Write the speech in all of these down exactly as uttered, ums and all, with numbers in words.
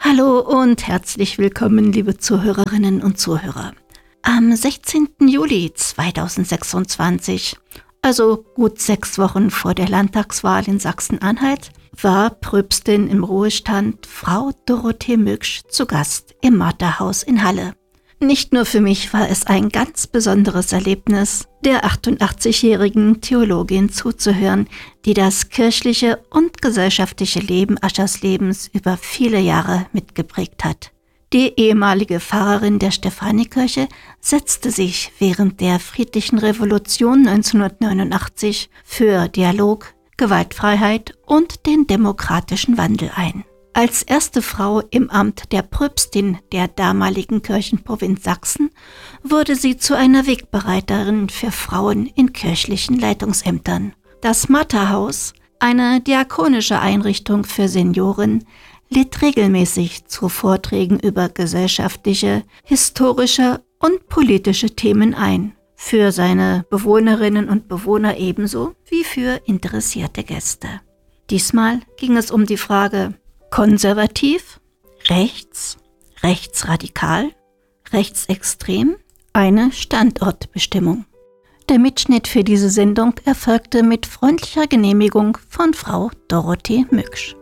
Hallo und herzlich willkommen, liebe Zuhörerinnen und Zuhörer. Am sechzehnten Juli zweitausendsechsundzwanzig, also gut sechs Wochen vor der Landtagswahl in Sachsen-Anhalt, war Pröpstin im Ruhestand Frau Dorothee Mücksch zu Gast im Martha-Haus in Halle. Nicht nur für mich war es ein ganz besonderes Erlebnis, der achtundachtzigjährigen Theologin zuzuhören, die das kirchliche und gesellschaftliche Leben Ascherslebens über viele Jahre mitgeprägt hat. Die ehemalige Pfarrerin der Stephanikirche setzte sich während der Friedlichen Revolution neunzehnhundertneunundachtzig für Dialog, Gewaltfreiheit und den demokratischen Wandel ein. Als erste Frau im Amt der Pröpstin der damaligen Kirchenprovinz Sachsen wurde sie zu einer Wegbereiterin für Frauen in kirchlichen Leitungsämtern. Das Martha-Haus, eine diakonische Einrichtung für Senioren, lädt regelmäßig zu Vorträgen über gesellschaftliche, historische und politische Themen ein. Für seine Bewohnerinnen und Bewohner ebenso wie für interessierte Gäste. Diesmal ging es um die Frage: konservativ, rechts, rechtsradikal, rechtsextrem, eine Standortbestimmung. Der Mitschnitt für diese Sendung erfolgte mit freundlicher Genehmigung von Frau Dorothee Mücksch.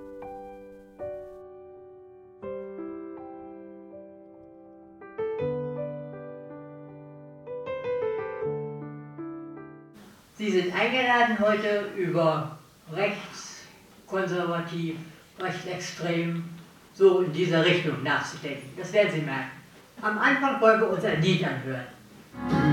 Sie sind eingeladen, heute über rechts, konservativ, rechtsextrem, so in dieser Richtung nachzudenken. Das werden Sie merken. Am Anfang wollen wir uns ein Lied anhören.